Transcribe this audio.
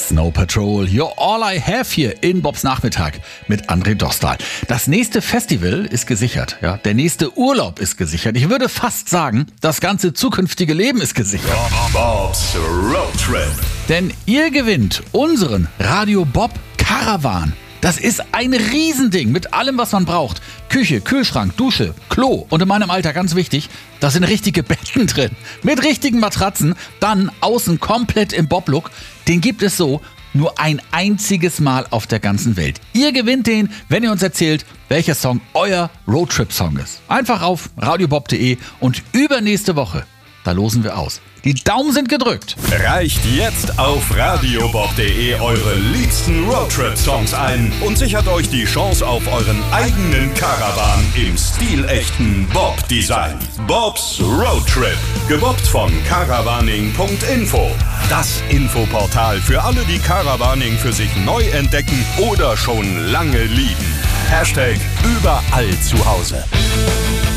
Snow Patrol, You're All I Have hier in Bobs Nachmittag mit André Dostal. Das nächste Festival ist gesichert, ja. Der nächste Urlaub ist gesichert. Ich würde fast sagen, das ganze zukünftige Leben ist gesichert. Bobs Road Trip. Denn ihr gewinnt unseren Radio Bob Caravan. Das ist ein Riesending mit allem, was man braucht. Küche, Kühlschrank, Dusche, Klo und in meinem Alter ganz wichtig, da sind richtige Betten drin. Mit richtigen Matratzen, dann außen komplett im Bob-Look. Den gibt es so nur ein einziges Mal auf der ganzen Welt. Ihr gewinnt den, wenn ihr uns erzählt, welcher Song euer Roadtrip-Song ist. Einfach auf radiobob.de und übernächste Woche, da losen wir aus. Die Daumen sind gedrückt. Reicht jetzt auf radiobob.de eure liebsten Roadtrip-Songs ein und sichert euch die Chance auf euren eigenen Caravan im stilechten Bob-Design. Bobs Road Trip, gebobbt von caravaning.info. Das Infoportal für alle, die Caravaning für sich neu entdecken oder schon lange lieben. #überall zu Hause.